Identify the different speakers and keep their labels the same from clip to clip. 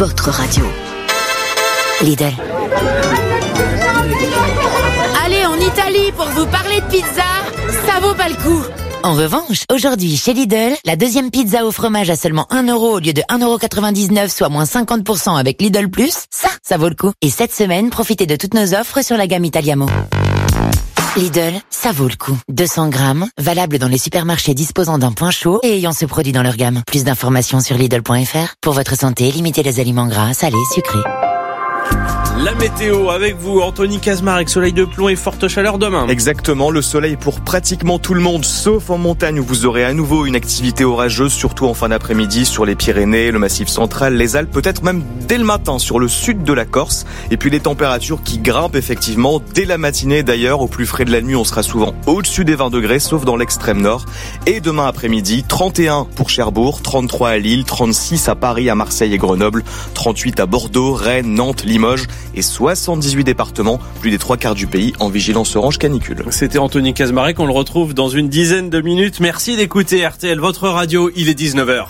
Speaker 1: votre radio. Lidl.
Speaker 2: Allez en Italie pour vous parler de pizza, ça vaut pas le coup.
Speaker 1: En revanche, aujourd'hui, chez Lidl, la deuxième pizza au fromage à seulement 1 € au lieu de 1,99 €, soit moins 50% avec Lidl Plus, ça vaut le coup. Et cette semaine, profitez de toutes nos offres sur la gamme Italiamo. Lidl, ça vaut le coup. 200 grammes, valable dans les supermarchés disposant d'un point chaud et ayant ce produit dans leur gamme. Plus d'informations sur Lidl.fr. Pour votre santé, limitez les aliments gras, salés, sucrés.
Speaker 3: La météo avec vous, Anthony Kazmarek, soleil de plomb et forte chaleur demain.
Speaker 4: Exactement, le soleil pour pratiquement tout le monde, sauf en montagne où vous aurez à nouveau une activité orageuse, surtout en fin d'après-midi sur les Pyrénées, le Massif central, les Alpes, peut-être même dès le matin sur le sud de la Corse. Et puis les températures qui grimpent effectivement dès la matinée d'ailleurs. Au plus frais de la nuit, on sera souvent au-dessus des 20 degrés, sauf dans l'extrême nord. Et demain après-midi, 31 pour Cherbourg, 33 à Lille, 36 à Paris, à Marseille et Grenoble, 38 à Bordeaux, Rennes, Nantes, Limoges et 78 départements, plus des 3/4 du pays en vigilance orange canicule.
Speaker 3: C'était Anthony Kazmarek, on le retrouve dans une dizaine de minutes. Merci d'écouter RTL, votre radio, il est 19h.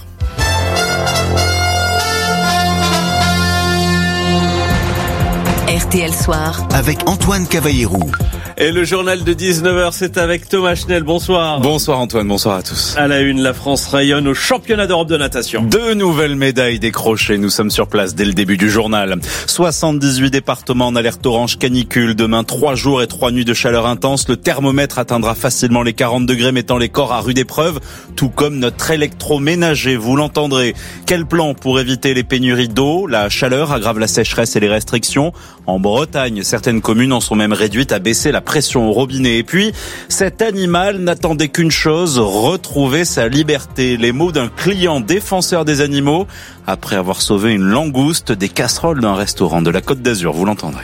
Speaker 1: RTL Soir
Speaker 5: avec Antoine Cavallero.
Speaker 3: Et le journal de 19h, c'est avec Thomas Schnell. Bonsoir.
Speaker 6: Bonsoir Antoine, bonsoir à tous.
Speaker 3: À la une, la France rayonne au championnat d'Europe de natation.
Speaker 6: 2 nouvelles médailles décrochées. Nous sommes sur place dès le début du journal. 78 départements en alerte orange canicule. Demain, 3 jours et 3 nuits de chaleur intense. Le thermomètre atteindra facilement les 40 degrés, mettant les corps à rude épreuve, tout comme notre électroménager. Vous l'entendrez. Quel plan pour éviter les pénuries d'eau? La chaleur aggrave la sécheresse et les restrictions. En Bretagne, certaines communes en sont même réduites à baisser la pression au robinet. Et puis, cet animal n'attendait qu'une chose, retrouver sa liberté. Les mots d'un client défenseur des animaux, après avoir sauvé une langouste des casseroles d'un restaurant de la Côte d'Azur. Vous l'entendrez.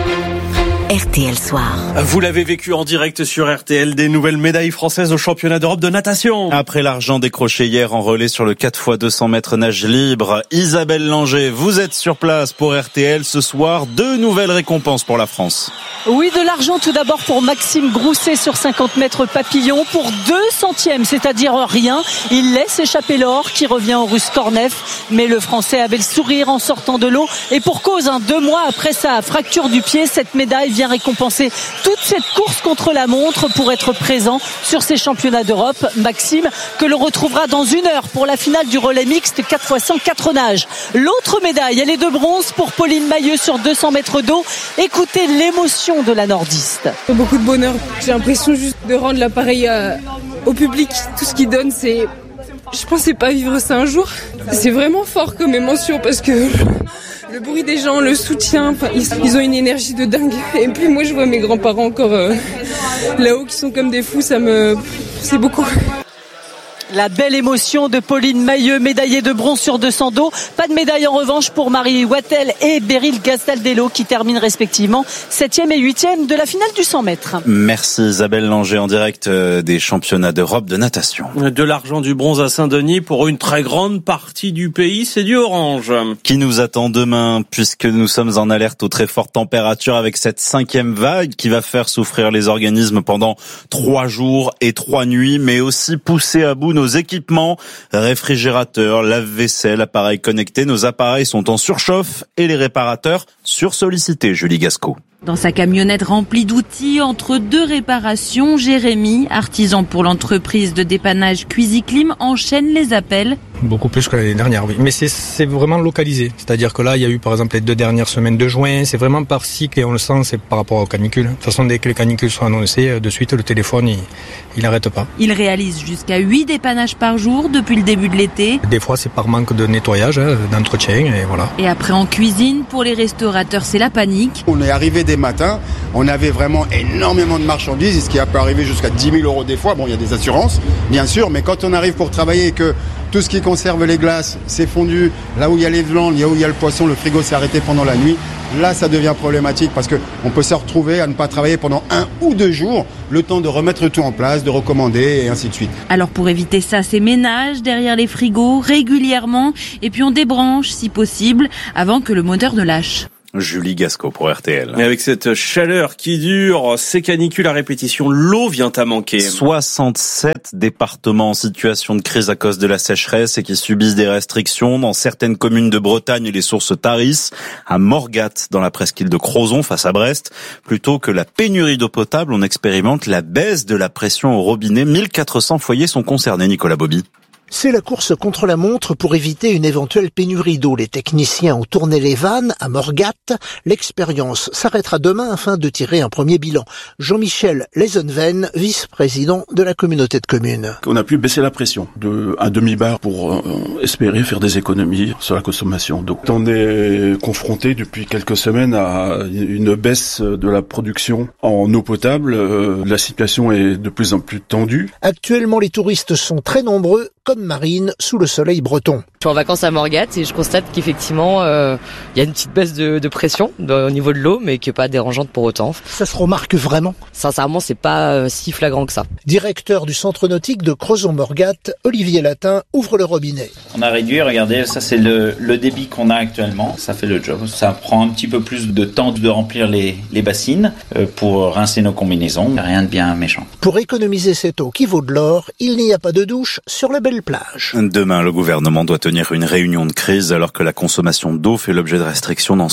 Speaker 1: RTL Soir.
Speaker 3: Vous l'avez vécu en direct sur RTL, des nouvelles médailles françaises au championnat d'Europe de natation.
Speaker 6: Après l'argent décroché hier en relais sur le 4x200 mètres nage libre, Isabelle Langer, vous êtes sur place pour RTL ce soir. 2 nouvelles récompenses pour la France.
Speaker 7: Oui, de l'argent tout d'abord pour Maxime Grousset sur 50 mètres papillon pour 2 centièmes, c'est-à-dire rien. Il laisse échapper l'or qui revient au Russe Korneff, mais le Français avait le sourire en sortant de l'eau et pour cause, 2 mois après sa fracture du pied, cette médaille vient récompenser toute cette course contre la montre pour être présent sur ces championnats d'Europe. Maxime, que l'on retrouvera dans 1 heure pour la finale du relais mixte 4x100 4 nages. L'autre médaille, elle est de bronze pour Pauline Mailleux sur 200 mètres d'eau. Écoutez l'émotion de la nordiste.
Speaker 8: Beaucoup de bonheur. J'ai l'impression juste de rendre l'appareil au public. Tout ce qu'il donne, c'est... Je pensais pas vivre ça un jour. C'est vraiment fort comme émotion parce que le bruit des gens, le soutien, ils ont une énergie de dingue. Et puis moi je vois mes grands-parents encore là-haut qui sont comme des fous, c'est beaucoup.
Speaker 7: La belle émotion de Pauline Mailleux, médaillée de bronze sur 200 d'eau. Pas de médaille en revanche pour Marie Wattel et Beryl Gastaldello qui terminent respectivement 7e et 8e de la finale du 100 mètres.
Speaker 6: Merci Isabelle Langer en direct des championnats d'Europe de natation.
Speaker 3: De l'argent, du bronze à Saint-Denis pour une très grande partie du pays, c'est du orange.
Speaker 6: Qui nous attend demain puisque nous sommes en alerte aux très fortes températures avec cette 5e vague qui va faire souffrir les organismes pendant 3 jours et 3 nuits, mais aussi pousser à bout nos équipements, réfrigérateurs, lave-vaisselle, appareils connectés. Nos appareils sont en surchauffe et les réparateurs sursollicités. Julie Gasco.
Speaker 9: Dans sa camionnette remplie d'outils, entre 2 réparations, Jérémy, artisan pour l'entreprise de dépannage Cuisiclim, enchaîne les appels.
Speaker 10: Beaucoup plus que l'année dernière, oui. Mais c'est vraiment localisé. C'est-à-dire que là, il y a eu par exemple les 2 dernières semaines de juin. C'est vraiment par cycle et on le sent, c'est par rapport aux canicules. De toute façon, dès que les canicules sont annoncées, de suite, le téléphone, il n'arrête pas.
Speaker 9: Il réalise jusqu'à 8 dépannages par jour depuis le début de l'été.
Speaker 10: Des fois, c'est par manque de nettoyage, d'entretien et voilà.
Speaker 9: Et après en cuisine, pour les restaurateurs, c'est la panique.
Speaker 11: On est arrivé des matins, on avait vraiment énormément de marchandises, ce qui peut arriver jusqu'à 10 000 € des fois. Bon, il y a des assurances, bien sûr, mais quand on arrive pour travailler et que tout ce qui conserve les glaces, c'est fondu, là où il y a les viandes, là où il y a le poisson, le frigo s'est arrêté pendant la nuit, là ça devient problématique parce qu'on peut se retrouver à ne pas travailler pendant 1 ou 2 jours, le temps de remettre tout en place, de recommander et ainsi de suite.
Speaker 9: Alors pour éviter ça, c'est ménage derrière les frigos régulièrement et puis on débranche si possible avant que le moteur ne lâche.
Speaker 6: Julie Gasco pour RTL.
Speaker 3: Et avec cette chaleur qui dure, ces canicules à répétition, l'eau vient à manquer.
Speaker 6: 67 départements en situation de crise à cause de la sécheresse et qui subissent des restrictions. Dans certaines communes de Bretagne, les sources tarissent. À Morgat, dans la presqu'île de Crozon, face à Brest, plutôt que la pénurie d'eau potable, on expérimente la baisse de la pression au robinet. 1400 foyers sont concernés, Nicolas Bobby.
Speaker 5: C'est la course contre la montre pour éviter une éventuelle pénurie d'eau. Les techniciens ont tourné les vannes à Morgat. L'expérience s'arrêtera demain afin de tirer un premier bilan. Jean-Michel Lesenven, vice-président de la communauté de communes.
Speaker 12: On a pu baisser la pression de un demi-bar pour espérer faire des économies sur la consommation d'eau. On est confronté depuis quelques semaines à une baisse de la production en eau potable. La situation est de plus en plus tendue.
Speaker 5: Actuellement, les touristes sont très nombreux, comme Marine, sous le soleil breton.
Speaker 13: Je suis en vacances à Morgat et je constate qu'effectivement, il y a une petite baisse de pression au niveau de l'eau, mais qui n'est pas dérangeante pour autant.
Speaker 5: Ça se remarque vraiment?
Speaker 13: Sincèrement, c'est pas si flagrant que ça.
Speaker 5: Directeur du centre nautique de Crozon-Morgat, Olivier Latin ouvre le robinet.
Speaker 14: On a réduit, regardez, ça c'est le débit qu'on a actuellement. Ça fait le job. Ça prend un petit peu plus de temps de remplir les bassines pour rincer nos combinaisons. Rien de bien méchant.
Speaker 5: Pour économiser cette eau qui vaut de l'or, il n'y a pas de douche sur la belle plage.
Speaker 6: Demain, le gouvernement doit tenir une réunion de crise alors que la consommation d'eau fait l'objet de restrictions dans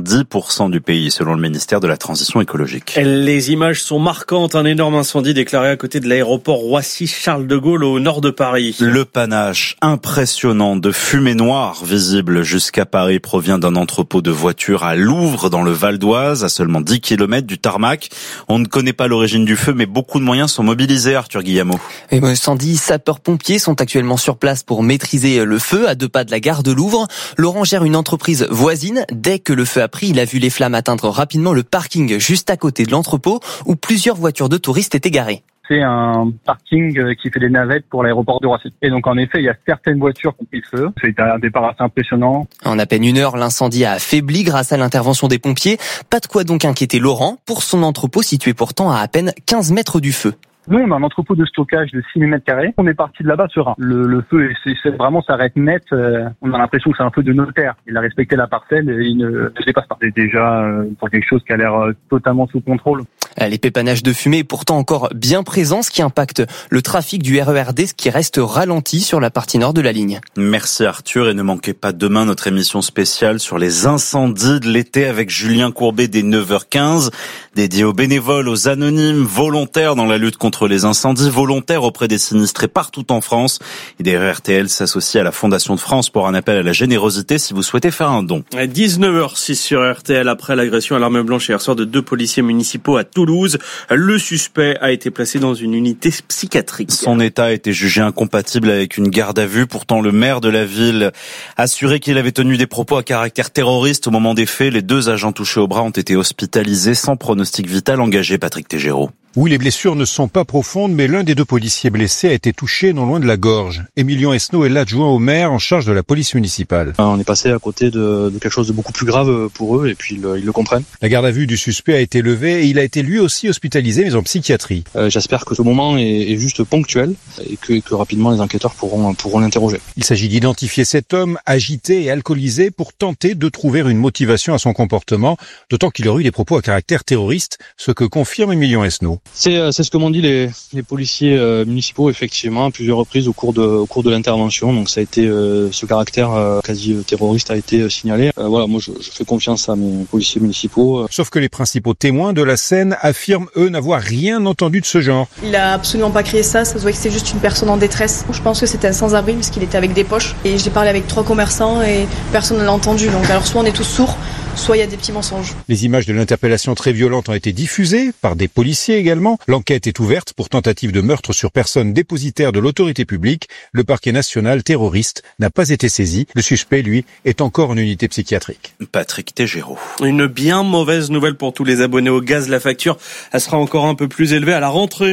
Speaker 6: 70% du pays, selon le ministère de la Transition écologique.
Speaker 3: Les images sont marquantes. Un énorme incendie déclaré à côté de l'aéroport Roissy-Charles de Gaulle au nord de Paris.
Speaker 6: Le panache impressionnant de fumée noire visible jusqu'à Paris provient d'un entrepôt de voitures à Louvres dans le Val d'Oise, à seulement 10 km du tarmac. On ne connaît pas l'origine du feu, mais beaucoup de moyens sont mobilisés, Arthur Guillemot.
Speaker 15: 110 sapeurs-pompiers sont actuellement sur place pour maîtriser le feu à 2 pas de la gare de Louvres. Laurent gère une entreprise voisine. Dès que le feu a pris, il a vu les flammes atteindre rapidement le parking juste à côté de l'entrepôt où plusieurs voitures de touristes étaient garées.
Speaker 16: C'est un parking qui fait des navettes pour l'aéroport de Roissy. Et donc en effet, il y a certaines voitures qui ont pris feu. C'était un départ assez impressionnant.
Speaker 15: En à peine 1 heure, l'incendie a affaibli grâce à l'intervention des pompiers. Pas de quoi donc inquiéter Laurent pour son entrepôt situé pourtant à peine 15 mètres du feu.
Speaker 16: Nous, on a un entrepôt de stockage de 6 000 m². On est parti de là-bas serein. Le feu, c'est vraiment, ça arrête net. On a l'impression que c'est un feu de notaire. Il a respecté la parcelle et il ne se dépasse pas. C'est déjà pour quelque chose qui a l'air totalement sous contrôle.
Speaker 15: Les pépanages de fumée pourtant encore bien présents, ce qui impacte le trafic du RERD, ce qui reste ralenti sur la partie nord de la ligne.
Speaker 6: Merci Arthur, et ne manquez pas demain notre émission spéciale sur les incendies de l'été avec Julien Courbet dès 9h15, dédié aux bénévoles, aux anonymes, volontaires dans la lutte contre les incendies, volontaires auprès des sinistrés partout en France. Et d'ailleurs RTL s'associe à la Fondation de France pour un appel à la générosité si vous souhaitez faire un don.
Speaker 3: 19h06 sur RTL, après l'agression à l'arme blanche hier soir de 2 policiers municipaux à Toulouse. Le suspect a été placé dans une unité psychiatrique.
Speaker 6: Son état a été jugé incompatible avec une garde à vue. Pourtant, le maire de la ville assurait qu'il avait tenu des propos à caractère terroriste au moment des faits. Les 2 agents touchés au bras ont été hospitalisés sans pronostic vital engagé. Patrick Tégéraud.
Speaker 17: Oui, les blessures ne sont pas profondes, mais l'un des 2 policiers blessés a été touché non loin de la gorge. Emilien Esnault est l'adjoint au maire en charge de la police municipale.
Speaker 18: On est passé à côté de quelque chose de beaucoup plus grave pour eux, et puis ils le comprennent.
Speaker 17: La garde à vue du suspect a été levée et il a été lui aussi hospitalisé, mais en psychiatrie.
Speaker 18: J'espère que ce moment est juste ponctuel et que rapidement les enquêteurs pourront l'interroger.
Speaker 17: Il s'agit d'identifier cet homme agité et alcoolisé pour tenter de trouver une motivation à son comportement, d'autant qu'il aurait eu des propos à caractère terroriste, ce que confirme Emilien Esnault.
Speaker 18: C'est ce que m'ont dit les policiers municipaux, effectivement, à plusieurs reprises au cours de l'intervention. Donc ça a été ce caractère quasi terroriste a été signalé. Voilà, moi je fais confiance à mes policiers municipaux.
Speaker 17: Sauf que les principaux témoins de la scène affirment eux n'avoir rien entendu de ce genre.
Speaker 19: Il a absolument pas crié ça, ça se voit que c'était juste une personne en détresse. Je pense que c'était un sans-abri puisqu'il était avec des poches. Et j'ai parlé avec 3 commerçants et personne ne l'a entendu. Donc alors soit on est tous sourds, soit il y a des petits mensonges.
Speaker 17: Les images de l'interpellation très violente ont été diffusées par des policiers également. L'enquête est ouverte pour tentative de meurtre sur personne dépositaire de l'autorité publique. Le parquet national terroriste n'a pas été saisi. Le suspect, lui, est encore en unité psychiatrique.
Speaker 6: Patrick Tégéraud.
Speaker 3: Une bien mauvaise nouvelle pour tous les abonnés au gaz. La facture, elle sera encore un peu plus élevée à la rentrée.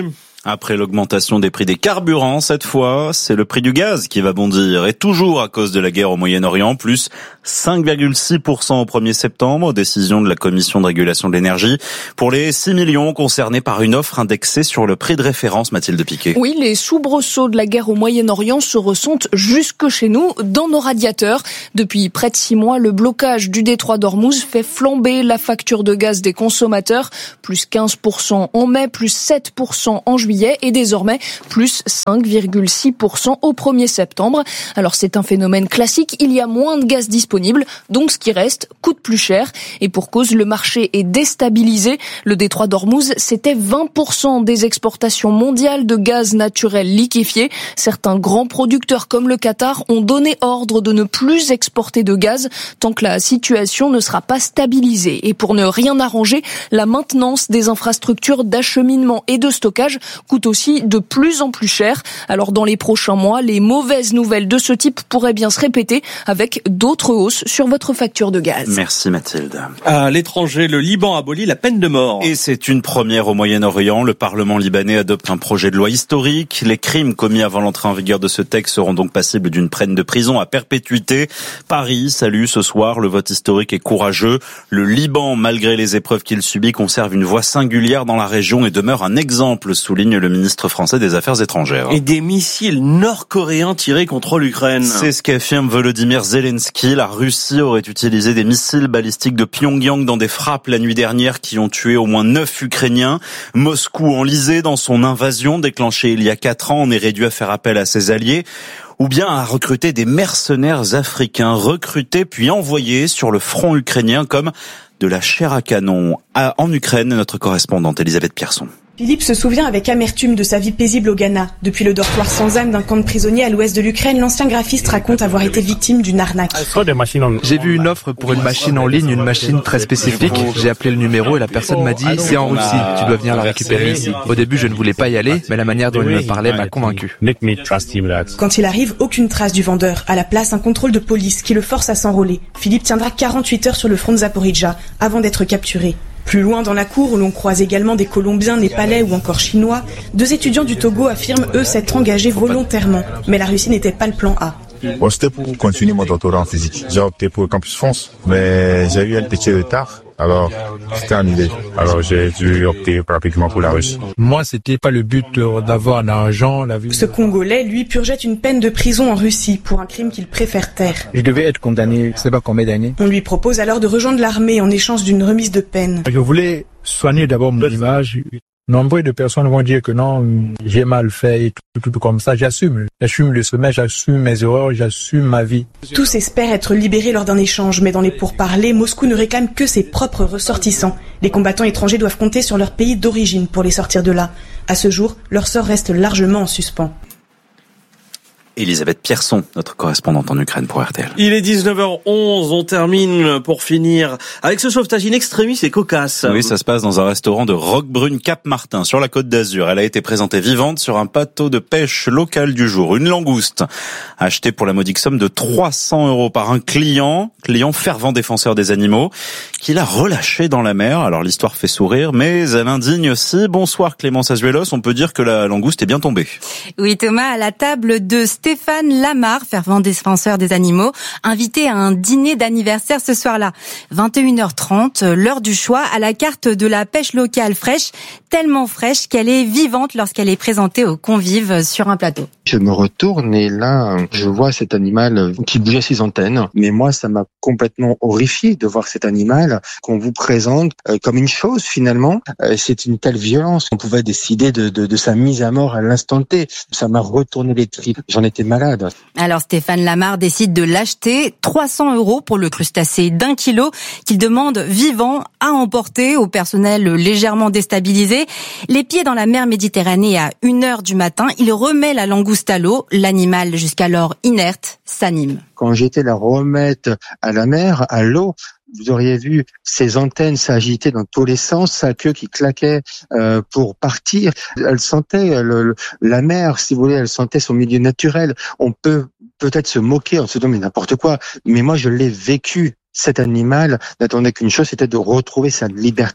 Speaker 6: Après l'augmentation des prix des carburants, cette fois, c'est le prix du gaz qui va bondir. Et toujours à cause de la guerre au Moyen-Orient, plus 5,6% au 1er septembre, décision de la Commission de régulation de l'énergie, pour les 6 millions concernés par une offre indexée sur le prix de référence, Mathilde Piquet.
Speaker 20: Oui, les soubresauts de la guerre au Moyen-Orient se ressentent jusque chez nous, dans nos radiateurs. Depuis près de 6 mois, le blocage du détroit d'Ormuz fait flamber la facture de gaz des consommateurs, plus 15% en mai, plus 7% en juillet et désormais plus 5,6% au 1er septembre. Alors c'est un phénomène classique, il y a moins de gaz disponible, donc ce qui reste coûte plus cher. Et pour cause, le marché est déstabilisé. Le détroit d'Ormuz, c'était 20% des exportations mondiales de gaz naturel liquéfié. Certains grands producteurs comme le Qatar ont donné ordre de ne plus exporter de gaz tant que la situation ne sera pas stabilisée. Et pour ne rien arranger, la maintenance des infrastructures d'acheminement et de stockage coûte aussi de plus en plus cher. Alors dans les prochains mois, les mauvaises nouvelles de ce type pourraient bien se répéter avec d'autres hausses sur votre facture de gaz.
Speaker 6: Merci Mathilde.
Speaker 3: À l'étranger, le Liban abolit la peine de mort.
Speaker 6: Et c'est une première au Moyen-Orient. Le Parlement libanais adopte un projet de loi historique. Les crimes commis avant l'entrée en vigueur de ce texte seront donc passibles d'une peine de prison à perpétuité. Paris salue ce soir le vote historique et courageux. Le Liban, malgré les épreuves qu'il subit, conserve une voix singulière dans la région et demeure un exemple, souligne le ministre français des Affaires étrangères.
Speaker 3: Et des missiles nord-coréens tirés contre l'Ukraine.
Speaker 6: C'est ce qu'affirme Volodymyr Zelensky. La Russie aurait utilisé des missiles balistiques de Pyongyang dans des frappes la nuit dernière qui ont tué au moins 9 Ukrainiens. Moscou, enlisé dans son invasion déclenchée il y a 4 ans, en est réduit à faire appel à ses alliés, ou bien à recruter des mercenaires africains, recrutés puis envoyés sur le front ukrainien comme de la chair à canon. En Ukraine, notre correspondante Elisabeth Pierson.
Speaker 21: Philippe se souvient avec amertume de sa vie paisible au Ghana. Depuis le dortoir sans âme d'un camp de prisonniers à l'ouest de l'Ukraine, l'ancien graphiste raconte avoir été victime d'une arnaque.
Speaker 22: J'ai vu une offre pour une machine en ligne, une machine très spécifique. J'ai appelé le numéro et la personne m'a dit « c'est en Russie, tu dois venir la récupérer ici ». Au début, je ne voulais pas y aller, mais la manière dont il me parlait m'a convaincu.
Speaker 21: Quand il arrive, aucune trace du vendeur. À la place, un contrôle de police qui le force à s'enrôler. Philippe tiendra 48 heures sur le front de Zaporijjia avant d'être capturé. Plus loin dans la cour, où l'on croise également des Colombiens, Népalais ou encore Chinois, 2 étudiants du Togo affirment, eux, s'être engagés volontairement. Mais la Russie n'était pas le plan A.
Speaker 23: Bon, c'était pour continuer mon doctorat en physique. J'ai opté pour le campus France, mais j'ai eu un petit retard. Alors, c'était annulé. Alors, j'ai dû opter rapidement pour la Russie.
Speaker 10: Moi, c'était pas le but d'avoir l'argent, la vie.
Speaker 21: Ce Congolais, lui, purgeait une peine de prison en Russie pour un crime qu'il préfère taire.
Speaker 10: Je devais être condamné, je sais pas combien d'années.
Speaker 21: On lui propose alors de rejoindre l'armée en échange d'une remise de peine.
Speaker 10: Je voulais soigner d'abord mon image. Nombre de personnes vont dire que non, j'ai mal fait et tout comme ça. J'assume le sommet, j'assume mes erreurs, j'assume ma vie.
Speaker 21: Tous espèrent être libérés lors d'un échange, mais dans les pourparlers, Moscou ne réclame que ses propres ressortissants. Les combattants étrangers doivent compter sur leur pays d'origine pour les sortir de là. À ce jour, leur sort reste largement en suspens.
Speaker 6: Elisabeth Pierson, notre correspondante en Ukraine pour RTL.
Speaker 3: Il est 19h11, on termine pour finir avec ce sauvetage in extremis et cocasse.
Speaker 6: Oui, ça se passe dans un restaurant de Roquebrune Cap-Martin sur la Côte d'Azur. Elle a été présentée vivante sur un bateau de pêche local du jour. Une langouste achetée pour la modique somme de 300 € par un client fervent défenseur des animaux, qui l'a relâchée dans la mer. Alors l'histoire fait sourire, mais elle indigne aussi. Bonsoir Clémence Azuelos, on peut dire que la langouste est bien tombée.
Speaker 24: Oui Thomas, à la table de Stéphane Lamar, fervent défenseur des animaux, invité à un dîner d'anniversaire ce soir-là. 21h30, l'heure du choix, à la carte de la pêche locale fraîche, tellement fraîche qu'elle est vivante lorsqu'elle est présentée aux convives sur un plateau.
Speaker 25: Je me retourne et là, je vois cet animal qui bougeait ses antennes. Mais moi, ça m'a complètement horrifié de voir cet animal qu'on vous présente comme une chose finalement. C'est une telle violence. On pouvait décider de sa mise à mort à l'instant T. Ça m'a retourné les tripes. J'en étais malade.
Speaker 24: Alors Stéphane Lamar décide de l'acheter 300 € pour le crustacé d'1 kilo qu'il demande vivant à emporter au personnel légèrement déstabilisé. Les pieds dans la mer Méditerranée à 1h du matin, il remet la langouste à l'eau. L'animal, jusqu'alors inerte, s'anime.
Speaker 25: Quand j'étais la remettre à la mer, à l'eau, vous auriez vu ses antennes s'agiter dans tous les sens, sa queue qui claquait pour partir. Elle sentait la mer, si vous voulez, elle sentait son milieu naturel. On peut peut-être se moquer en se disant mais n'importe quoi, mais moi je l'ai vécu. Cet animal n'attendait qu'une chose, c'était de retrouver sa liberté.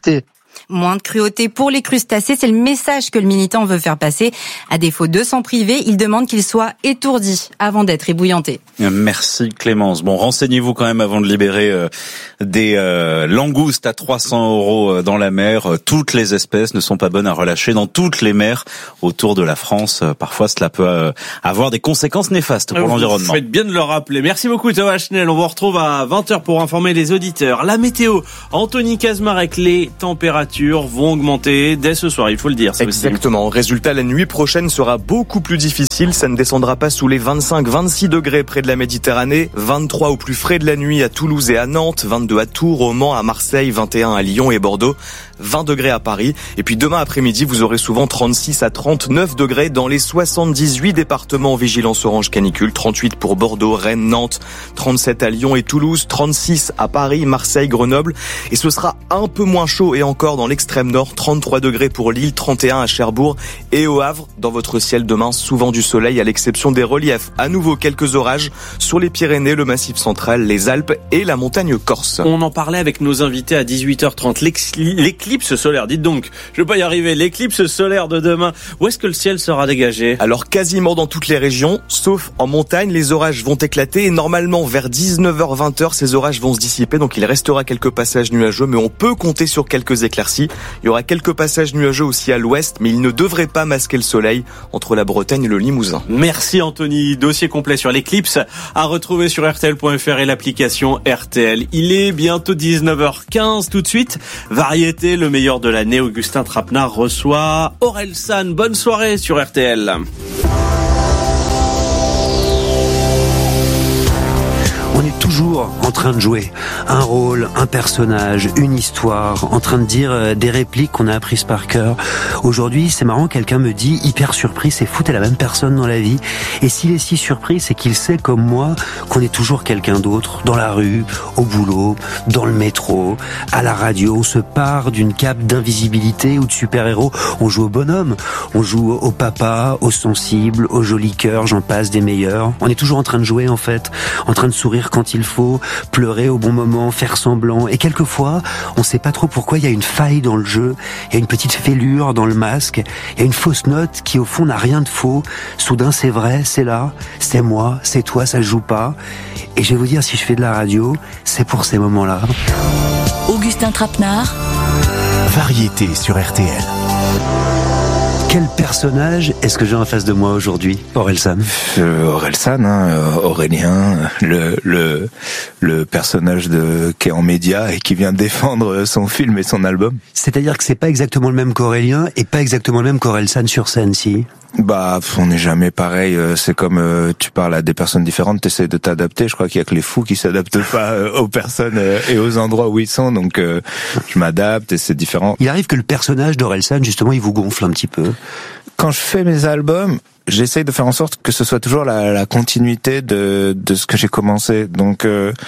Speaker 24: Moins de cruauté pour les crustacés, c'est le message que le militant veut faire passer. À défaut de s'en priver, il demande qu'ils soient étourdis avant d'être ébouillantés.
Speaker 6: Merci Clémence. Bon, renseignez-vous quand même avant de libérer des langoustes à 300 € dans la mer. Toutes les espèces ne sont pas bonnes à relâcher dans toutes les mers autour de la France. Parfois, cela peut avoir des conséquences néfastes pour l'environnement.
Speaker 3: Vous faites bien de le rappeler. Merci beaucoup Thomas Schnell. On vous retrouve à 20h pour informer les auditeurs. La météo, Anthony Kazmarek, les températures vont augmenter dès ce soir, il faut le dire.
Speaker 1: Exactement. Résultat, la nuit prochaine sera beaucoup plus difficile. Ça ne descendra pas sous les 25-26 degrés près de la Méditerranée, 23 au plus frais de la nuit à Toulouse et à Nantes, 22 à Tours, au Mans, à Marseille, 21 à Lyon et Bordeaux, 20 degrés à Paris. Et puis demain après-midi, vous aurez souvent 36 à 39 degrés dans les 78 départements en vigilance orange canicule, 38 pour Bordeaux, Rennes, Nantes, 37 à Lyon et Toulouse, 36 à Paris, Marseille, Grenoble. Et ce sera un peu moins chaud et encore dans l'extrême nord, 33 degrés pour Lille, 31 à Cherbourg et au Havre. Dans votre ciel demain, souvent du soleil à l'exception des reliefs. À nouveau quelques orages sur les Pyrénées, le Massif central, les Alpes et la montagne corse.
Speaker 3: On en parlait avec nos invités à 18h30. L'éclipse solaire, dites donc, je vais pas y arriver, l'éclipse solaire de demain, où est-ce que le ciel sera dégagé?
Speaker 1: Alors quasiment dans toutes les régions, sauf en montagne, les orages vont éclater et normalement vers 19h-20h, ces orages vont se dissiper, donc il restera quelques passages nuageux, mais on peut compter sur quelques éclaircies. Il y aura quelques passages nuageux aussi à l'ouest, mais ils ne devraient pas masquer le soleil entre la Bretagne et le Limousin.
Speaker 3: Merci Anthony. Dossier complet sur l'éclipse à retrouver sur RTL.fr et l'application RTL. Il est bientôt 19h15. Tout de suite, variété, le meilleur de l'année. Augustin Trapenard reçoit Orelsan. Bonne soirée sur RTL.
Speaker 2: On est toujours en train de jouer un rôle, un personnage, une histoire, en train de dire des répliques qu'on a apprises par cœur. Aujourd'hui, c'est marrant, quelqu'un me dit, hyper surpris, c'est fou, t'es la même personne dans la vie. Et s'il est si surpris, c'est qu'il sait comme moi qu'on est toujours quelqu'un d'autre, dans la rue, au boulot, dans le métro, à la radio. On se part d'une cape d'invisibilité ou de super-héros. On joue au bonhomme, on joue au papa, au sensible, au joli cœur, j'en passe des meilleurs. On est toujours en train de jouer en fait, en train de sourire quand il faut, pleurer au bon moment, faire semblant. Et quelquefois, on sait pas trop pourquoi il y a une faille dans le jeu, il y a une petite fêlure dans le masque, il y a une fausse note qui au fond n'a rien de faux. Soudain c'est vrai, c'est là, c'est moi, c'est toi, ça joue pas. Et je vais vous dire, si je fais de la radio, c'est pour ces moments-là.
Speaker 4: Augustin Trapenard.
Speaker 2: Variété sur RTL. Quel personnage est-ce que j'ai en face de moi aujourd'hui, Orelsan?
Speaker 7: Orelsan, Aurélien, le personnage qui est en média et qui vient défendre son film et son album.
Speaker 2: C'est-à-dire que c'est pas exactement le même qu'Aurélien et pas exactement le même qu'Orelsan sur scène, si?
Speaker 7: Bah, on n'est jamais pareil. C'est comme tu parles à des personnes différentes, t'essaies de t'adapter. Je crois qu'il y a que les fous qui s'adaptent pas aux personnes et aux endroits où ils sont. Donc, je m'adapte et c'est différent.
Speaker 2: Il arrive que le personnage d'Orelsan, justement, il vous gonfle un petit peu.
Speaker 7: Quand je fais mes albums, j'essaye de faire en sorte que ce soit toujours la continuité de ce que j'ai commencé. Donc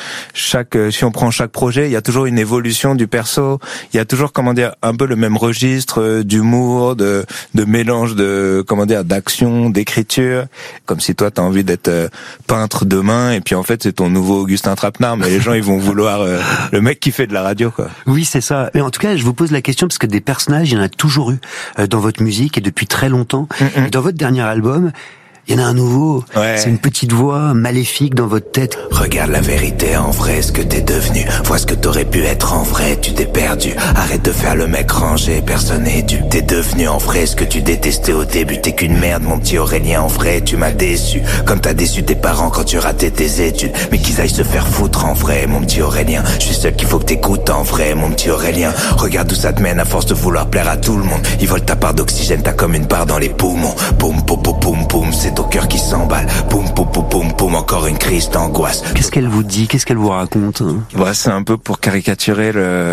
Speaker 7: si on prend chaque projet, il y a toujours une évolution du perso, il y a toujours un peu le même registre d'humour, de mélange d'action, d'écriture, comme si toi t'as envie d'être peintre demain et puis en fait c'est ton nouveau Augustin Trapenard, mais les gens ils vont vouloir le mec qui fait de la radio quoi.
Speaker 2: Oui, c'est ça. Mais en tout cas, je vous pose la question parce que des personnages, il y en a toujours eu dans votre musique et depuis très longtemps. Et dans votre dernier album, il y en a un nouveau. Ouais. C'est une petite voix maléfique dans votre tête.
Speaker 8: Regarde la vérité en vrai, ce que t'es devenu. Vois ce que t'aurais pu être en vrai, tu t'es perdu. Arrête de faire le mec rangé, personne n'est dû. T'es devenu en vrai ce que tu détestais au début. T'es qu'une merde, mon petit Aurélien, en vrai, tu m'as déçu. Comme t'as déçu tes parents quand tu ratais tes études. Mais qu'ils aillent se faire foutre en vrai, mon petit Aurélien. Je suis seul qu'il faut que t'écoutes en vrai, mon petit Aurélien. Regarde où ça te mène à force de vouloir plaire à tout le monde. Ils volent ta part d'oxygène, t'as comme une part dans les poumons. Boum, boum, boum, boum, boum, c'est ton cœur qui s'emballe. Boum, boum, boum, boum, boum, encore une crise d'angoisse.
Speaker 2: Qu'est-ce qu'elle vous dit? Qu'est-ce qu'elle vous raconte?
Speaker 7: Bah, c'est un peu pour caricaturer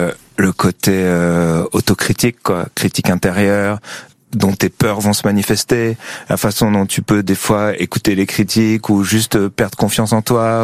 Speaker 7: le côté autocritique, quoi, critique intérieure, dont tes peurs vont se manifester, la façon dont tu peux des fois écouter les critiques ou juste perdre confiance en toi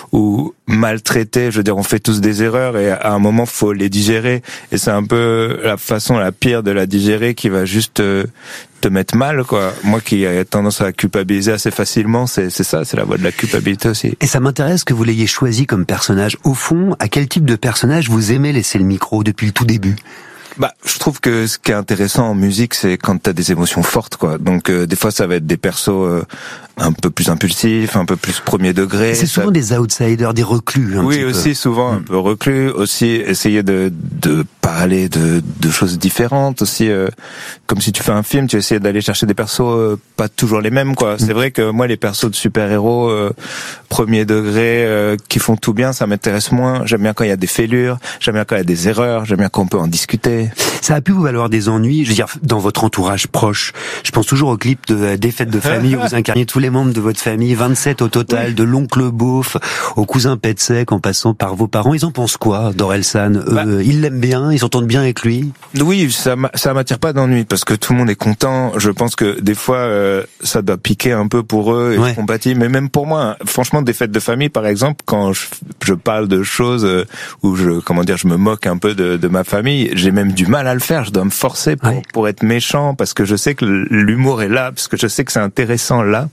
Speaker 7: ou maltraiter. Je veux dire, on fait tous des erreurs et à un moment faut les digérer et c'est un peu la façon la pire de la digérer qui va juste te mettre mal, quoi. Moi qui ai tendance à culpabiliser assez facilement, c'est ça, c'est la voie de la culpabilité aussi.
Speaker 2: Et ça m'intéresse que vous l'ayez choisi comme personnage. Au fond, à quel type de personnage vous aimez laisser le micro depuis le tout début?
Speaker 7: Je trouve que ce qui est intéressant en musique, c'est quand t'as des émotions fortes, quoi. Donc des fois, ça va être des persos un peu plus impulsifs, un peu plus premier degré.
Speaker 2: C'est souvent des outsiders, des reclus.
Speaker 7: Oui, aussi souvent un peu reclus. Aussi essayer de parler de choses différentes. Aussi, comme si tu fais un film, tu essaies d'aller chercher des persos pas toujours les mêmes, quoi. C'est vrai que moi, les persos de super-héros premier degré qui font tout bien, ça m'intéresse moins. J'aime bien quand il y a des fêlures, j'aime bien quand il y a des erreurs, j'aime bien qu'on peut en discuter.
Speaker 2: Ça a pu vous valoir des ennuis, je veux dire, dans votre entourage proche. Je pense toujours au clip des fêtes de famille où vous incarniez tous les membres de votre famille, 27 au total, de l'oncle beauf au cousin pet sec en passant par vos parents. Ils en pensent quoi, d'Orelsan? Ils l'aiment bien, ils s'entendent bien avec lui?
Speaker 7: Oui, ça m'attire pas d'ennui parce que tout le monde est content. Je pense que des fois, ça doit piquer un peu pour eux et je compatis. Mais même pour moi, franchement, des fêtes de famille, par exemple, quand je parle de choses où je me moque un peu de ma famille, j'ai même du mal à le faire. Je dois me forcer pour être méchant parce que je sais que l'humour est là, parce que je sais que c'est intéressant là.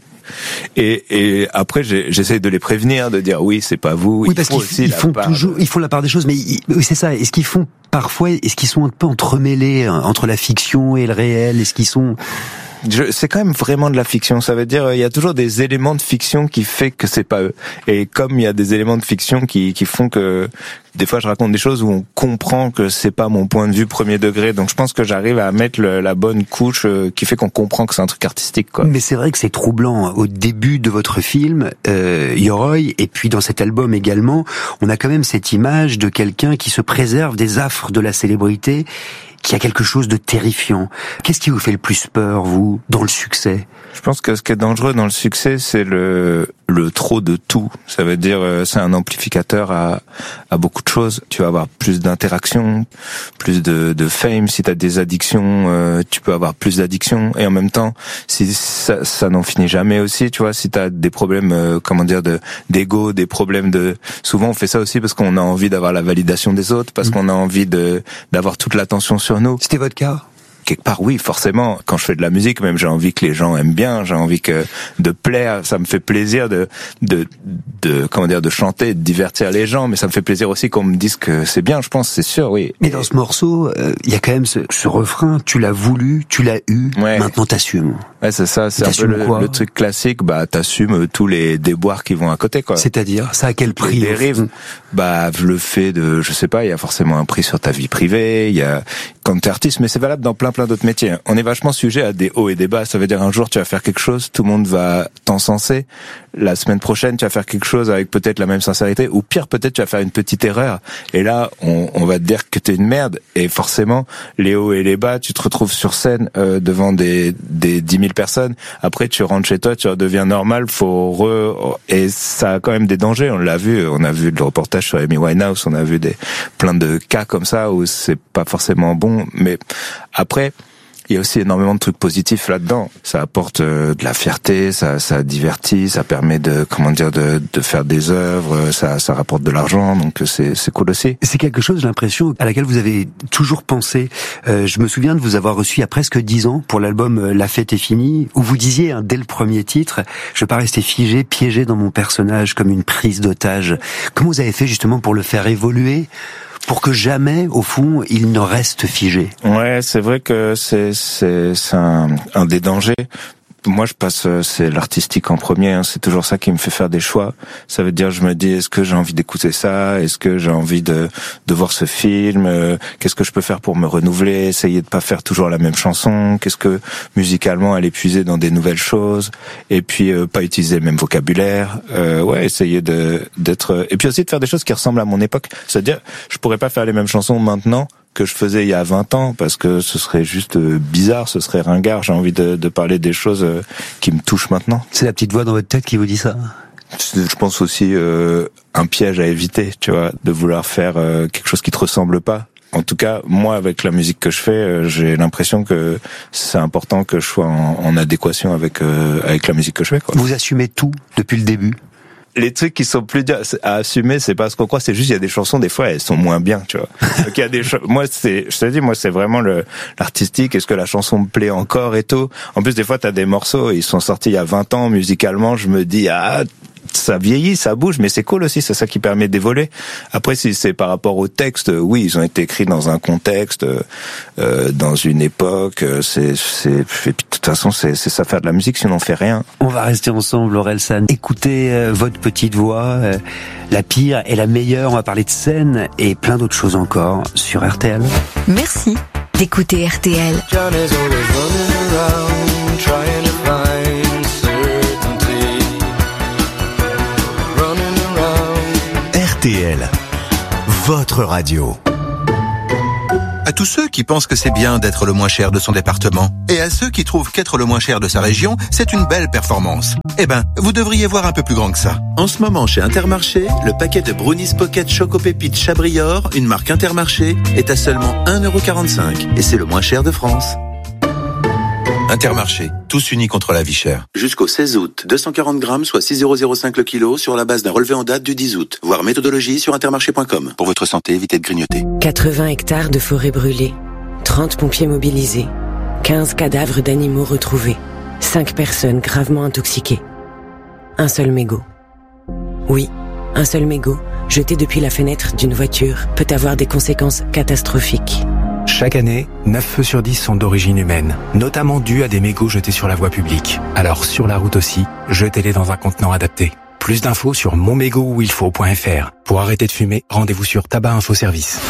Speaker 7: Et après, j'essaie de les prévenir, de dire oui, c'est pas vous.
Speaker 2: Oui, parce qu'ils font toujours, ils font la part des choses, mais c'est ça. Est-ce qu'ils font parfois, est-ce qu'ils sont un peu entremêlés entre la fiction et le réel? Est-ce qu'ils sont
Speaker 7: c'est quand même vraiment de la fiction. Ça veut dire il y a toujours des éléments de fiction qui fait que c'est pas eux. Et comme il y a des éléments de fiction qui font que des fois je raconte des choses où on comprend que c'est pas mon point de vue premier degré. Donc je pense que j'arrive à mettre la bonne couche qui fait qu'on comprend que c'est un truc artistique, quoi.
Speaker 2: Mais c'est vrai que c'est troublant. Au début de votre film, Yoroi, et puis dans cet album également, on a quand même cette image de quelqu'un qui se préserve des affres de la célébrité, qui a quelque chose de terrifiant. Qu'est-ce qui vous fait le plus peur, vous, dans le succès?
Speaker 7: Je pense que ce qui est dangereux dans le succès, c'est le trop de tout. Ça veut dire, c'est un amplificateur à beaucoup de choses. Tu vas avoir plus d'interactions, plus de fame. Si tu as des addictions, tu peux avoir plus d'addictions. Et en même temps, si ça n'en finit jamais aussi, tu vois, si tu as des problèmes, d'ego, des problèmes souvent on fait ça aussi parce qu'on a envie d'avoir la validation des autres, parce qu'on a envie d'avoir toute l'attention sur nous.
Speaker 2: C'était votre cas?
Speaker 7: Quelque part, oui, forcément. Quand je fais de la musique, même, j'ai envie que les gens aiment bien, j'ai envie de plaire. Ça me fait plaisir de chanter, de divertir les gens, mais ça me fait plaisir aussi qu'on me dise que c'est bien, je pense, c'est sûr, oui.
Speaker 2: Mais dans ce morceau, il y a quand même ce refrain, tu l'as voulu, tu l'as eu, maintenant t'assumes.
Speaker 7: Ouais, c'est ça, c'est un peu le truc classique, t'assumes tous les déboires qui vont à côté, quoi.
Speaker 2: C'est-à-dire, ça à quel prix?
Speaker 7: Les dérives, le fait je sais pas, il y a forcément un prix sur ta vie privée, il y a, quand t'es artiste, mais c'est valable dans plein d'autres métiers. On est vachement sujet à des hauts et des bas. Ça veut dire un jour tu vas faire quelque chose, tout le monde va t'encenser. La semaine prochaine tu vas faire quelque chose avec peut-être la même sincérité, ou pire peut-être tu vas faire une petite erreur. Et là on va te dire que t'es une merde. Et forcément les hauts et les bas, tu te retrouves sur scène devant des 10 000 personnes. Après tu rentres chez toi, tu redeviens normal. Et ça a quand même des dangers. On l'a vu. On a vu le reportage sur Amy Winehouse. On a vu plein de cas comme ça où c'est pas forcément bon. Mais après, il y a aussi énormément de trucs positifs là-dedans. Ça apporte de la fierté, ça divertit, ça permet de faire des œuvres, ça rapporte de l'argent, donc c'est cool aussi.
Speaker 2: C'est quelque chose, j'ai l'impression, à laquelle vous avez toujours pensé. Je me souviens de vous avoir reçu il y a presque 10 ans pour l'album La Fête est finie, où vous disiez, dès le premier titre, je veux pas rester figé, piégé dans mon personnage comme une prise d'otage. Comment vous avez fait justement pour le faire évoluer, pour que jamais, au fond, il ne reste figé?
Speaker 7: Ouais, c'est vrai que c'est un des dangers. Moi, c'est l'artistique en premier, c'est toujours ça qui me fait faire des choix. Ça veut dire, je me dis, est-ce que j'ai envie d'écouter ça? Est-ce que j'ai envie de voir ce film? Qu'est-ce que je peux faire pour me renouveler? Essayer de pas faire toujours la même chanson? Qu'est-ce que, musicalement, aller puiser dans des nouvelles choses? Et puis, pas utiliser le même vocabulaire. Essayer d'être, et puis aussi de faire des choses qui ressemblent à mon époque. C'est-à-dire, je pourrais pas faire les mêmes chansons maintenant que je faisais il y a 20 ans, parce que ce serait juste bizarre, ce serait ringard. J'ai envie de parler des choses qui me touchent maintenant.
Speaker 2: C'est la petite voix dans votre tête qui vous dit ça?
Speaker 7: Je pense aussi un piège à éviter, tu vois, de vouloir faire quelque chose qui te ressemble pas. En tout cas, moi, avec la musique que je fais, j'ai l'impression que c'est important que je sois en adéquation avec la musique que je fais, quoi.
Speaker 2: Vous assumez tout depuis le début?
Speaker 7: Les trucs qui sont plus durs à assumer, c'est pas ce qu'on croit, c'est juste il y a des chansons, des fois elles sont moins bien, tu vois. Donc il y a des c'est vraiment l'artistique, est-ce que la chanson me plaît encore et tout. En plus des fois t'as des morceaux, ils sont sortis il y a 20 ans musicalement, je me dis ça vieillit, ça bouge, mais c'est cool aussi, c'est ça qui permet d'évoluer. Après, si c'est par rapport au texte, oui, ils ont été écrits dans un contexte, dans une époque, et puis de toute façon, c'est ça faire de la musique, sinon on fait rien.
Speaker 2: On va rester ensemble, Orelsan. Écoutez votre petite voix, la pire et la meilleure, on va parler de scène et plein d'autres choses encore sur RTL.
Speaker 4: Merci d'écouter RTL.
Speaker 9: RTL, votre radio. À tous ceux qui pensent que c'est bien d'être le moins cher de son département, et à ceux qui trouvent qu'être le moins cher de sa région, c'est une belle performance. Eh ben, vous devriez voir un peu plus grand que ça. En ce moment, chez Intermarché, le paquet de Brownies Pocket Choco Pépites Chabrior, une marque Intermarché, est à seulement 1,45 €. Et c'est le moins cher de France. Intermarché, tous unis contre la vie chère. Jusqu'au 16 août, 240 grammes, soit 6,05 € le kilo, sur la base d'un relevé en date du 10 août. Voir méthodologie sur intermarché.com. Pour votre santé, évitez de grignoter.
Speaker 11: 80 hectares de forêt brûlée, 30 pompiers mobilisés, 15 cadavres d'animaux retrouvés, 5 personnes gravement intoxiquées. Un seul mégot. Oui, un seul mégot, jeté depuis la fenêtre d'une voiture, peut avoir des conséquences catastrophiques.
Speaker 12: Chaque année, 9 feux sur 10 sont d'origine humaine, notamment dus à des mégots jetés sur la voie publique. Alors sur la route aussi, jetez-les dans un contenant adapté. Plus d'infos sur monmégotuilfaut.fr. Pour arrêter de fumer, rendez-vous sur Tabac Info Service.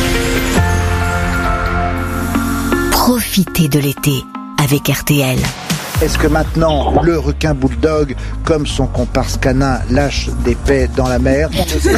Speaker 4: Profitez de l'été avec RTL.
Speaker 5: Est-ce que maintenant, le requin bulldog, comme son comparse canin, lâche des paix dans la mer?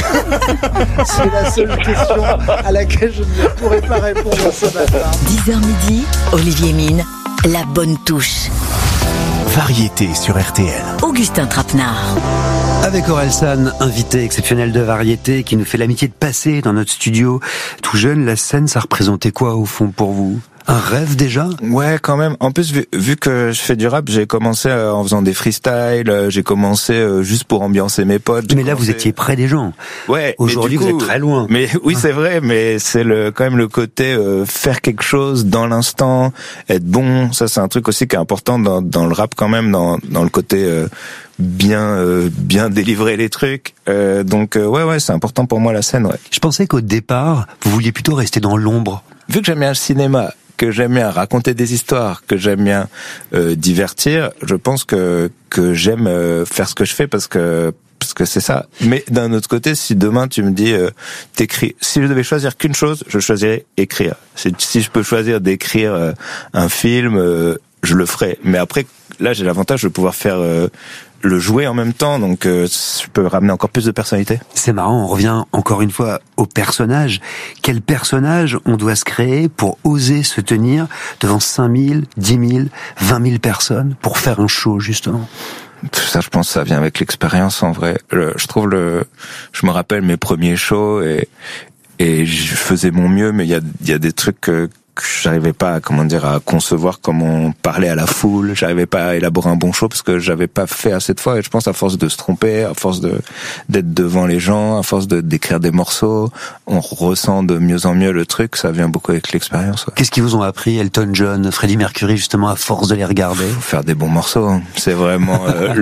Speaker 5: C'est la seule question à laquelle je ne pourrais pas répondre ce matin.
Speaker 4: 10h midi, Olivier Mine, la bonne touche.
Speaker 9: Variété sur RTL.
Speaker 4: Augustin Trapenard.
Speaker 2: Avec Orelsan, invité exceptionnel de Variété, qui nous fait l'amitié de passer dans notre studio. Tout jeune, la scène, ça représentait quoi au fond pour vous? Un rêve déjà?
Speaker 7: Ouais, quand même. En plus, vu que je fais du rap, j'ai commencé en faisant des freestyles, j'ai commencé juste pour ambiancer mes potes.
Speaker 2: Mais là, vous étiez près des gens.
Speaker 7: Ouais.
Speaker 2: Aujourd'hui, vous êtes très loin.
Speaker 7: Mais oui, c'est vrai, mais c'est quand même le côté faire quelque chose dans l'instant, être bon. Ça, c'est un truc aussi qui est important dans le rap quand même, dans le côté bien délivrer les trucs. Donc ouais, c'est important pour moi la scène. Ouais.
Speaker 2: Je pensais qu'au départ, vous vouliez plutôt rester dans l'ombre.
Speaker 7: Vu que j'aime bien le cinéma, que j'aime bien raconter des histoires, que j'aime bien divertir, je pense que j'aime faire ce que je fais parce que c'est ça. Mais d'un autre côté, si demain tu me dis t'écris, si je devais choisir qu'une chose, je choisirais écrire. Si je peux choisir d'écrire un film, je le ferai. Mais après, là, j'ai l'avantage de pouvoir faire le jouer en même temps, donc je peux ramener encore plus de personnalité.
Speaker 2: C'est marrant, on revient encore une fois au personnage. Quel personnage on doit se créer pour oser se tenir devant 5 000, 10 000, 20 000 personnes pour faire un show, justement?
Speaker 7: Ça, je pense, ça vient avec l'expérience, en vrai. Je me rappelle mes premiers shows et je faisais mon mieux, mais il y a des trucs que j'arrivais pas à concevoir comment parler à la foule, j'arrivais pas à élaborer un bon show parce que j'avais pas fait assez de fois, et je pense à force de se tromper, à force d'être devant les gens, à force d'écrire des morceaux, on ressent de mieux en mieux le truc, ça vient beaucoup avec l'expérience. Ouais.
Speaker 2: Qu'est-ce qu'ils vous ont appris, Elton John, Freddie Mercury, justement, à force de les regarder?
Speaker 7: Faut faire des bons morceaux, hein. C'est vraiment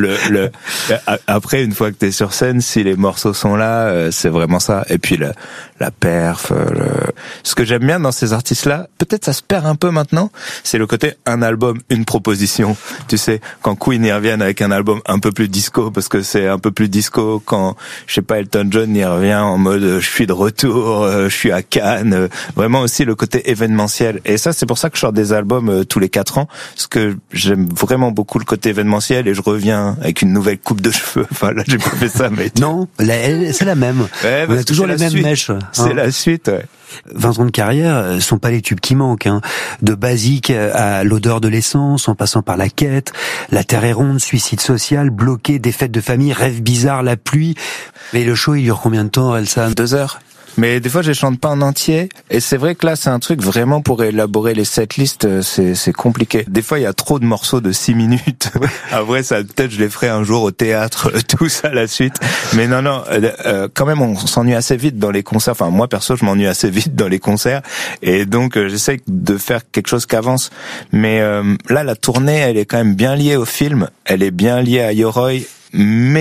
Speaker 7: après, une fois que t'es sur scène, si les morceaux sont là, c'est vraiment ça. Et puis la perf, ce que j'aime bien dans ces artistes-là, peut-être ça se perd un peu maintenant, c'est le côté un album, une proposition. Tu sais, quand Queen y reviennent avec un album un peu plus disco, parce que c'est un peu plus disco, quand, je sais pas, Elton John y revient en mode je suis de retour, je suis à Cannes, vraiment aussi le côté événementiel. Et ça, c'est pour ça que je sors des albums tous les 4 ans, parce que j'aime vraiment beaucoup le côté événementiel, et je reviens avec une nouvelle coupe de cheveux. Enfin, là, j'ai pas fait ça, mais...
Speaker 2: Non, c'est la même.
Speaker 7: Ouais,
Speaker 2: on a toujours les mêmes mèches.
Speaker 7: C'est la suite, ouais.
Speaker 2: 20 ans de carrière sont pas les tubes qui manquent, hein. De Basique à l'odeur de l'essence, en passant par La Quête, La Terre est ronde, Suicide social, Bloqué, Des fêtes de famille, Rêve bizarre, La pluie. Mais le show, il dure combien de temps, Elsa?
Speaker 7: 2 heures. Mais des fois, je les chante pas en entier. Et c'est vrai que là, c'est un truc vraiment pour élaborer les setlists, c'est compliqué. Des fois, il y a trop de morceaux de 6 minutes. Après, ça, peut-être, je les ferai un jour au théâtre, tout ça, la suite. Mais non, quand même, on s'ennuie assez vite dans les concerts. Enfin, moi, perso, je m'ennuie assez vite dans les concerts. Et donc, j'essaie de faire quelque chose qui avance. Mais là, la tournée, elle est quand même bien liée au film. Elle est bien liée à Yoroi. Mais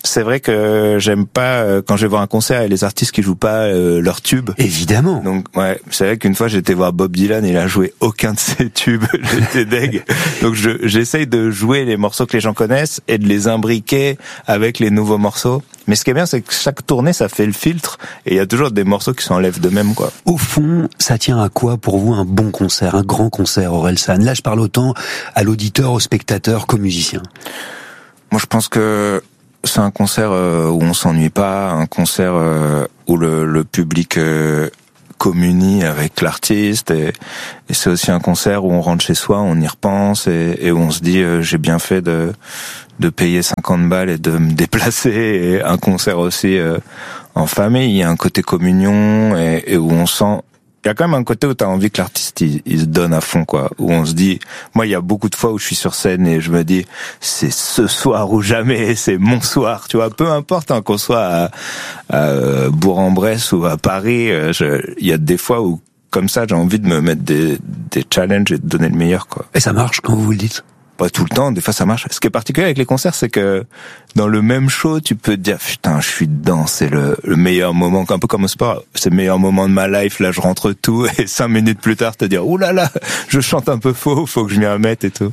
Speaker 7: C'est vrai que j'aime pas quand je vais voir un concert et les artistes qui jouent pas leurs tubes.
Speaker 2: Évidemment.
Speaker 7: Donc ouais, c'est vrai qu'une fois j'étais voir Bob Dylan et il a joué aucun de ses tubes. J'étais deg. Donc j'essaye de jouer les morceaux que les gens connaissent et de les imbriquer avec les nouveaux morceaux. Mais ce qui est bien, c'est que chaque tournée ça fait le filtre et il y a toujours des morceaux qui s'enlèvent d'eux-mêmes, quoi.
Speaker 2: Au fond, ça tient à quoi pour vous un bon concert, un grand concert, Orelsan? Là, je parle autant à l'auditeur, au spectateur qu'au musicien.
Speaker 7: Moi, je pense que c'est un concert où on s'ennuie pas, un concert où le public communie avec l'artiste et c'est aussi un concert où on rentre chez soi, on y repense et où on se dit j'ai bien fait de payer 50 balles et de me déplacer, et un concert aussi en famille, il y a un côté communion et où on sent, il y a quand même un côté où t'as envie que l'artiste il se donne à fond, quoi, où on se dit, moi il y a beaucoup de fois où je suis sur scène et je me dis c'est ce soir ou jamais, c'est mon soir, tu vois, peu importe hein, qu'on soit à Bourg-en-Bresse ou à Paris, il y a des fois où comme ça j'ai envie de me mettre des challenges et de donner le meilleur, quoi.
Speaker 2: Et ça marche quand vous le dites?
Speaker 7: Pas tout le temps, des fois ça marche. Ce qui est particulier avec les concerts, c'est que dans le même show, tu peux te dire putain, je suis dedans, c'est le meilleur moment, un peu comme au sport, c'est le meilleur moment de ma life, là je rentre tout, et 5 minutes plus tard te dire ouh là là, je chante un peu faux, faut que je m'y remette et tout.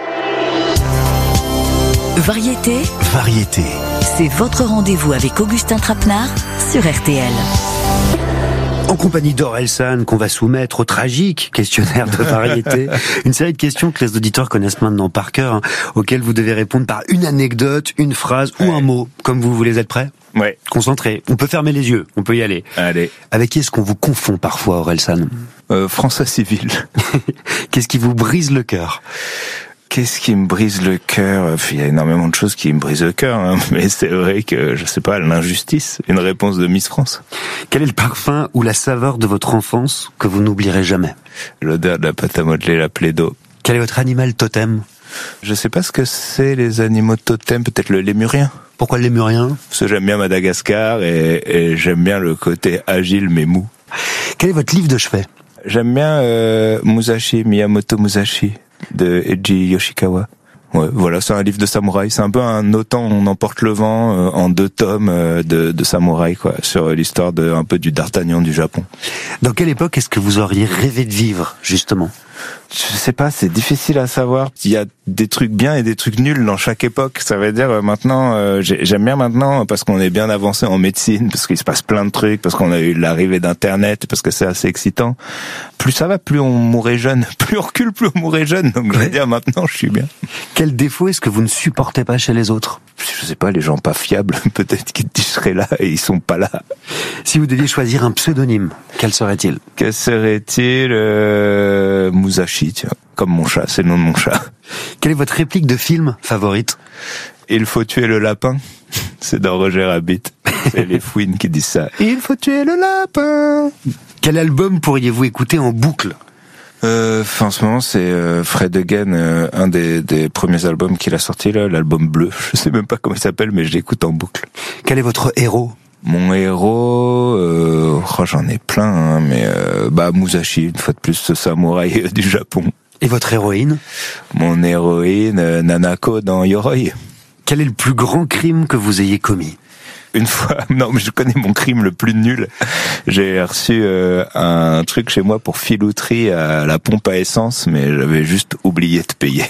Speaker 4: Variété,
Speaker 2: c'est
Speaker 4: votre rendez-vous avec Augustin Trapenard sur RTL.
Speaker 2: En compagnie d'Orelsan, qu'on va soumettre au tragique questionnaire de variété. Une série de questions que les auditeurs connaissent maintenant par cœur, hein, auxquelles vous devez répondre par une anecdote, une phrase ou un mot, comme vous voulez. Être prêts?
Speaker 7: Ouais.
Speaker 2: Concentrés. On peut fermer les yeux, on peut y aller.
Speaker 7: Allez.
Speaker 2: Avec qui est-ce qu'on vous confond parfois, Orelsan?
Speaker 7: François Civil.
Speaker 2: Qu'est-ce qui vous brise le cœur?
Speaker 7: Qu'est-ce qui me brise le cœur? Il y a énormément de choses qui me brisent le cœur, hein, mais c'est vrai que, je sais pas, l'injustice, une réponse de Miss France.
Speaker 2: Quel est le parfum ou la saveur de votre enfance que vous n'oublierez jamais?
Speaker 7: L'odeur de la pâte à modeler, la Plaido.
Speaker 2: Quel est votre animal totem?
Speaker 7: Je sais pas ce que c'est les animaux totem, peut-être le lémurien.
Speaker 2: Pourquoi le lémurien?
Speaker 7: Parce que j'aime bien Madagascar et j'aime bien le côté agile mais mou.
Speaker 2: Quel est votre livre de chevet?
Speaker 7: J'aime bien Miyamoto Musashi de Eiji Yoshikawa. Ouais, voilà, c'est un livre de samouraï. C'est un peu un Autant on emporte le vent en 2 tomes de samouraï, quoi, sur l'histoire un peu du D'Artagnan du Japon.
Speaker 2: Dans quelle époque est-ce que vous auriez rêvé de vivre, justement?
Speaker 7: Je sais pas, c'est difficile à savoir. Il y a des trucs bien et des trucs nuls dans chaque époque. Ça veut dire maintenant, j'aime bien maintenant parce qu'on est bien avancé en médecine, parce qu'il se passe plein de trucs, parce qu'on a eu l'arrivée d'Internet, parce que c'est assez excitant. Plus ça va, plus on mourrait jeune. Plus on recule, plus on mourrait jeune. Donc je veux dire, maintenant, je suis bien.
Speaker 2: Quel défaut est-ce que vous ne supportez pas chez les autres?
Speaker 7: Je sais pas, les gens pas fiables, peut-être qu'ils seraient là et ils sont pas là.
Speaker 2: Si vous deviez choisir un pseudonyme, quel serait-il?
Speaker 7: Quel serait-il? Musashi, tiens, comme mon chat, c'est le nom de mon chat.
Speaker 2: Quelle est votre réplique de film favorite?
Speaker 7: Il faut tuer le lapin. C'est dans Roger Rabbit. C'est les fouines qui disent ça. Il faut tuer le lapin.
Speaker 2: Quel album pourriez-vous écouter en boucle?
Speaker 7: En ce moment, c'est Fred Again, un des premiers albums qu'il a sorti, là, l'album bleu. Je sais même pas comment il s'appelle, mais je l'écoute en boucle.
Speaker 2: Quel est votre héros?
Speaker 7: Mon héros, j'en ai plein, hein, mais Musashi, une fois de plus, ce samouraï du Japon.
Speaker 2: Et votre héroïne?
Speaker 7: Mon héroïne, Nanako dans Yoroi.
Speaker 2: Quel est le plus grand crime que vous ayez commis?
Speaker 7: Une fois, non, mais je connais mon crime le plus nul. J'ai reçu un truc chez moi pour filouterie à la pompe à essence, mais j'avais juste oublié de payer.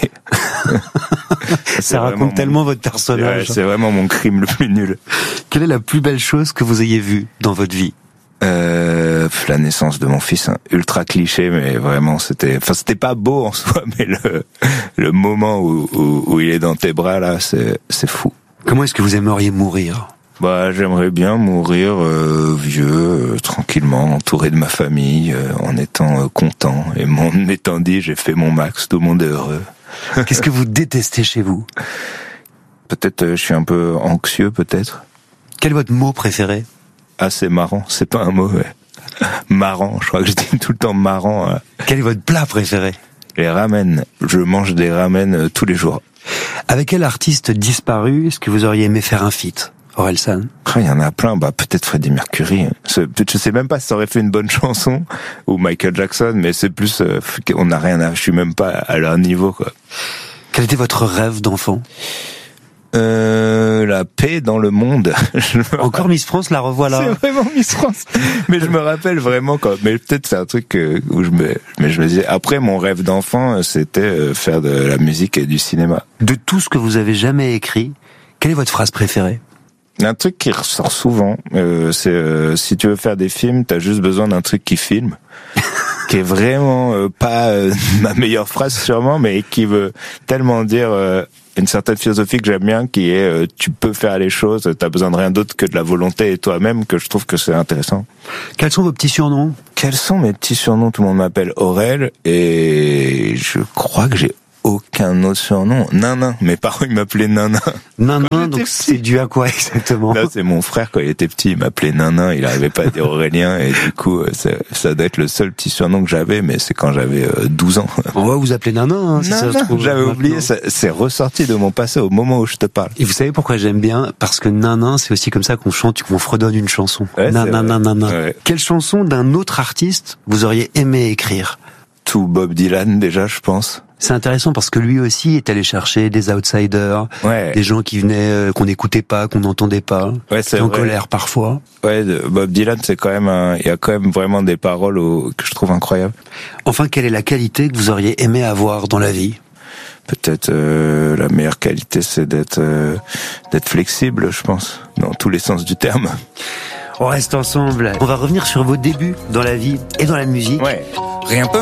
Speaker 2: Ça raconte tellement votre personnage.
Speaker 7: Ouais, c'est vraiment mon crime le plus nul.
Speaker 2: Quelle est la plus belle chose que vous ayez vue dans votre vie?
Speaker 7: La naissance de mon fils, hein. Ultra cliché, mais vraiment c'était pas beau en soi, mais le moment où il est dans tes bras là, c'est fou.
Speaker 2: Comment est-ce que vous aimeriez mourir?
Speaker 7: J'aimerais bien mourir vieux, tranquillement, entouré de ma famille, en étant content et m'en étant dit j'ai fait mon max, tout le monde est heureux.
Speaker 2: Qu'est-ce que vous détestez chez vous?
Speaker 7: Peut-être je suis un peu anxieux, peut-être.
Speaker 2: Quel est votre mot préféré?
Speaker 7: Ah, c'est marrant, c'est pas un mot, ouais. Marrant, je crois que je dis tout le temps marrant.
Speaker 2: Quel est votre plat préféré?
Speaker 7: Les ramen. Je mange des ramen tous les jours.
Speaker 2: Avec quel artiste disparu est-ce que vous auriez aimé faire un feat, Orelsan?
Speaker 7: Il y en a plein, peut-être Freddie Mercury. Je sais même pas si ça aurait fait une bonne chanson, ou Michael Jackson, mais c'est plus, on n'a rien à, je suis même pas à leur niveau, quoi.
Speaker 2: Quel était votre rêve d'enfant?
Speaker 7: La paix dans le monde.
Speaker 2: Encore Miss France, la revoilà.
Speaker 7: C'est vraiment Miss France. Mais je me rappelle vraiment mais peut-être c'est un truc où je me disais, après mon rêve d'enfant, c'était faire de la musique et du cinéma.
Speaker 2: De tout ce que vous avez jamais écrit, quelle est votre phrase préférée?
Speaker 7: Un truc qui ressort souvent, c'est si tu veux faire des films, t'as juste besoin d'un truc qui filme. Qui est vraiment pas ma meilleure phrase sûrement, mais qui veut tellement dire une certaine philosophie que j'aime bien, qui est tu peux faire les choses, t'as besoin de rien d'autre que de la volonté et toi-même, que je trouve que c'est intéressant.
Speaker 2: Quels sont vos petits surnoms?
Speaker 7: Quels sont mes petits surnoms? Tout le monde m'appelle Aurel et je crois que j'ai aucun autre surnom. Nanin. Mes parents, ils m'appelaient Nanin.
Speaker 2: Nanin, donc c'est dû à quoi exactement?
Speaker 7: Là, c'est mon frère, quand il était petit, il m'appelait Nanin, il arrivait pas à dire Aurélien, et du coup, ça doit être le seul petit surnom que j'avais, mais c'est quand j'avais 12 ans.
Speaker 2: On va vous appeler Nanin, hein, si ça se trouve.
Speaker 7: J'avais oublié, c'est ressorti de mon passé au moment où je te parle.
Speaker 2: Et vous savez pourquoi j'aime bien? Parce que Nanin, c'est aussi comme ça qu'on chante, qu'on fredonne une chanson.
Speaker 7: Ouais,
Speaker 2: Nanin.
Speaker 7: Ouais.
Speaker 2: Quelle chanson d'un autre artiste vous auriez aimé écrire?
Speaker 7: Tout Bob Dylan, déjà, je pense.
Speaker 2: C'est intéressant parce que lui aussi est allé chercher des outsiders,
Speaker 7: ouais.
Speaker 2: Des gens qui venaient, qu'on n'écoutait pas, qu'on n'entendait pas,
Speaker 7: ouais, c'est
Speaker 2: en
Speaker 7: vrai.
Speaker 2: colère parfois.
Speaker 7: Ouais, Bob Dylan, c'est quand même il y a quand même vraiment des paroles que je trouve incroyables.
Speaker 2: Enfin, quelle est la qualité que vous auriez aimé avoir dans la vie?
Speaker 7: Peut-être la meilleure qualité, c'est d'être flexible, je pense, dans tous les sens du terme.
Speaker 2: On reste ensemble. On va revenir sur vos débuts dans la vie et dans la musique.
Speaker 7: Ouais. Rien peu.